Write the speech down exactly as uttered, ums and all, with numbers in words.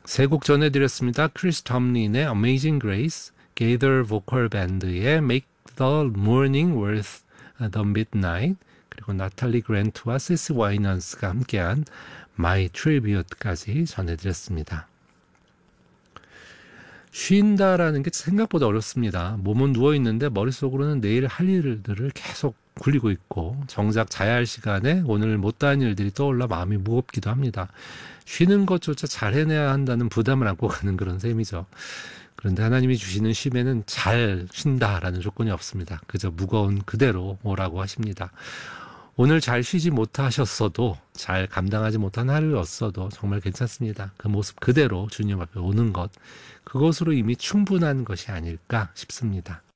세 곡 전해드렸습니다. 크리스 톰린의 Amazing Grace, 게이더 보컬 밴드의 Make the Morning Worth the Midnight, 그리고 나탈리 그랜트와 세시 와이넌스가 함께한 My Tribute까지 전해드렸습니다. 쉰다라는 게 생각보다 어렵습니다. 몸은 누워있는데 머릿속으로는 내일 할 일들을 계속 굴리고 있고 정작 자야 할 시간에 오늘 못다한 일들이 떠올라 마음이 무겁기도 합니다. 쉬는 것조차 잘 해내야 한다는 부담을 안고 가는 그런 셈이죠. 그런데 하나님이 주시는 쉼에는 잘 쉰다라는 조건이 없습니다. 그저 무거운 그대로 오라고 하십니다. 오늘 잘 쉬지 못하셨어도, 잘 감당하지 못한 하루였어도 정말 괜찮습니다. 그 모습 그대로 주님 앞에 오는 것, 그것으로 이미 충분한 것이 아닐까 싶습니다.